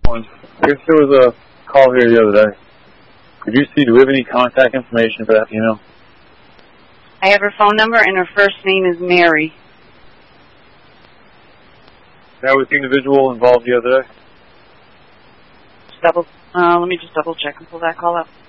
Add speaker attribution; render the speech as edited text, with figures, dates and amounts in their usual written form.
Speaker 1: I guess there was a call here the other day. Do we have any contact information for that female?
Speaker 2: I have her phone number, and her first name is Mary.
Speaker 1: That was the individual involved the other day?
Speaker 2: Let me just double check and pull that call up.